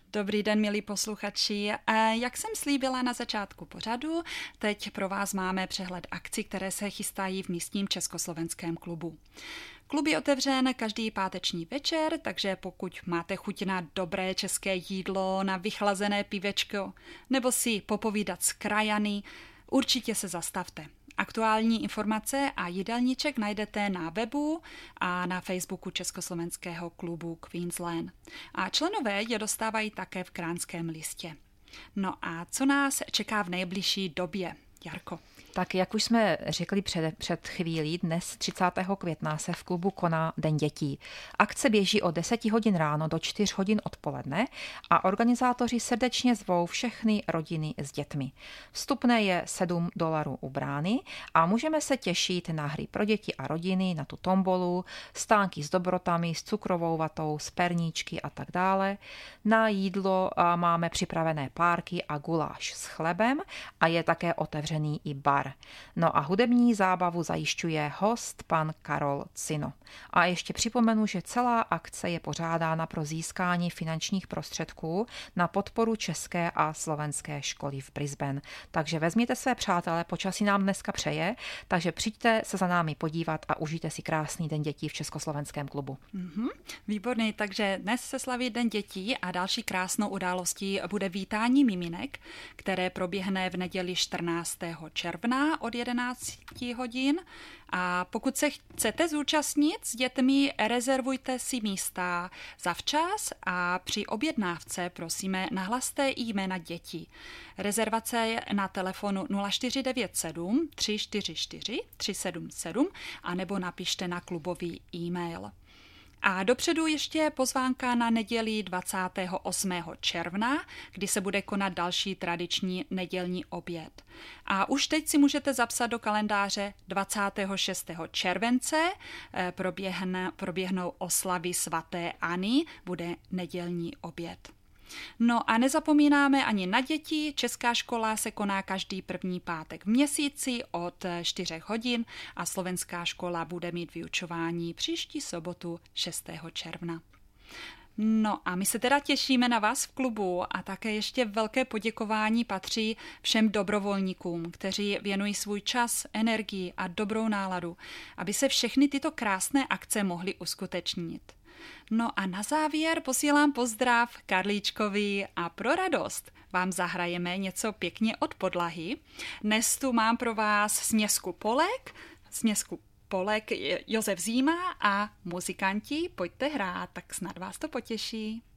Dobrý den, milí posluchači. Jak jsem slíbila na začátku pořadu, teď pro vás máme přehled akcí, které se chystají v místním československém klubu. Klub je otevřen každý páteční večer, takže pokud máte chuť na dobré české jídlo, na vychlazené pivečko nebo si popovídat s krajany, určitě se zastavte. Aktuální informace a jídelníček najdete na webu a na Facebooku Československého klubu Queensland. A členové je dostávají také v Kránském listě. No a co nás čeká v nejbližší době, Jarko? Tak jak už jsme řekli před chvílí, dnes 30. května se v klubu koná Den dětí. Akce běží od 10 hodin ráno do 4 hodin odpoledne a organizátoři srdečně zvou všechny rodiny s dětmi. Vstupné je $7 u brány a můžeme se těšit na hry pro děti a rodiny, na tu tombolu, stánky s dobrotami, s cukrovou vatou, s perníčky a tak dále. Na jídlo máme připravené párky a guláš s chlebem a je také otevřený i bar. No a hudební zábavu zajišťuje host pan Karol Cino. A ještě připomenu, že celá akce je pořádána pro získání finančních prostředků na podporu české a slovenské školy v Brisbane. Takže vezměte své přátelé, počasí nám dneska přeje, takže přijďte se za námi podívat a užijte si krásný Den dětí v Československém klubu. Výborný, takže dnes se slaví Den dětí a další krásnou událostí bude vítání miminek, které proběhne v neděli 14. června od 11 hodin. A pokud se chcete zúčastnit s dětmi, rezervujte si místa zavčas a při objednávce prosíme nahlaste jména dětí. Rezervace je na telefonu 0497 344 377 anebo napište na klubový e-mail. A dopředu ještě pozvánka na neděli 28. června, kdy se bude konat další tradiční nedělní oběd. A už teď si můžete zapsat do kalendáře 26. července, proběhnou oslavy svaté Anny, bude nedělní oběd. No a nezapomínáme ani na děti. Česká škola se koná každý první pátek v měsíci od 4 hodin a slovenská škola bude mít vyučování příští sobotu 6. června. No a my se teda těšíme na vás v klubu a také ještě velké poděkování patří všem dobrovolníkům, kteří věnují svůj čas, energii a dobrou náladu, aby se všechny tyto krásné akce mohly uskutečnit. No a na závěr posílám pozdrav Karlíčkovi a pro radost vám zahrajeme něco pěkně od podlahy. Dnes tu mám pro vás směsku Polek Josef Zíma a muzikanti, pojďte hrát, tak snad vás to potěší.